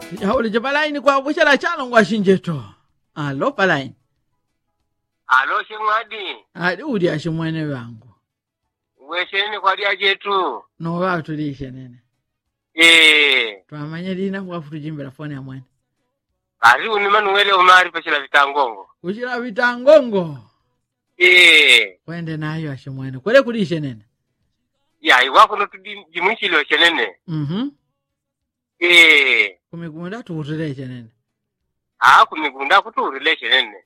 Hauli jabalaini kwa bushala chano ngwa shinjeto. Alo palaini. Alo shimwadi. Adi udi ashimwene wangu. Wesheni kwa dia jetu. No wa tulishe nene. Twamanya dina kwa futujimbira fone ya mwene. Ari unimanu wele umari pachila vitangongo. Kushila vitangongo. Wende nayo ashimwene. Kwele kulishe nene. Ya iwako no tujimuishi leo shenene. Kumigunda tuurileshe nene. Kumigunda kutuurileshe nene.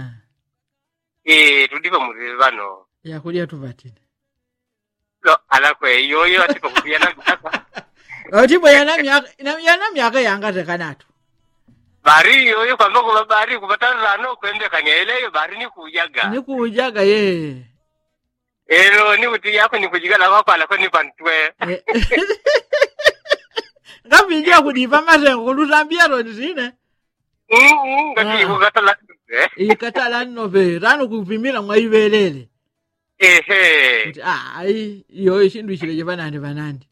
Tudipa murilvano. Ya kulia tuvatine. Lo, alakwe, yoyo atipa kupiyana kutaka. Otipo yana miaka yanga tekanatu. Bari yoyo kwa mbogo mabari kupatana rano kwende kanyele bari ni kujaga. Ni kujaga ye. Ero ni uti yako ni kujigala wako alakwe ni pantwe. Ngapinja kudipa masengo kulutambia roni zine. Ngati kukatala. Ikatala nove rano kupimila mwa ivelele. Ai, iyo ishindu ishileje banandi.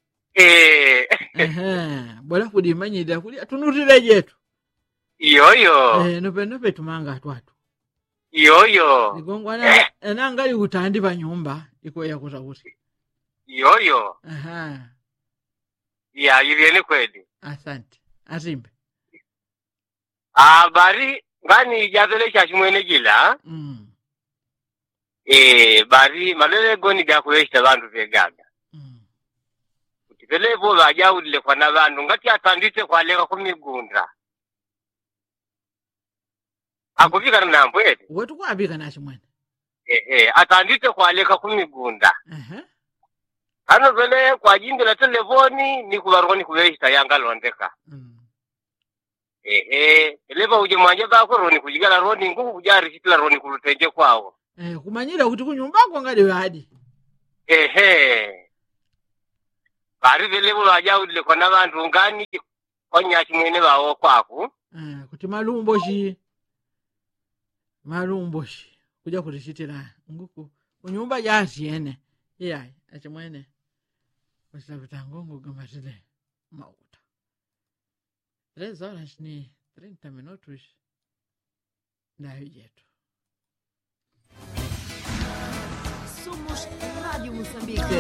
Bola kudimanyida kulia tunutile jetu. Yoyo. Nope tumanga twatu. Yoyo. Nikongwana enangali utandi pa nyumba iko ya kusakusi. Yoyo. Ya yivene kweli. Asante. Asimbe. Bari ngani jazele shashimwene gila. Bari malele goni gakuweshita bantu vegaga. Utipele bo bajawulile kwa nabantu ngati atandite kwaleka kumigunda. Akufika na mbwete. Wetu kwabika na shimwene. Atandite kwaleka kumigunda. Hano vele kwa jimbe la telefoni ni kubaroni kuweshita yanga londeka. Eleva uje mwanje bako roni kujigala roni nguku kujari shitila roni kulutenje kwao. Kumanyira kuti kunyumbako ngadi hadi. Bari vele bo bajawulile kwa nabantu ngani onyachi mwene bawo kwaku. Kuti malumboshi kuja kutishitira nguku unyumba jazi ene iya achimwene wasabitangongo gamatile mauta 3 horas ni 30 minutos daí jeito. Somos Rádio Moçambique.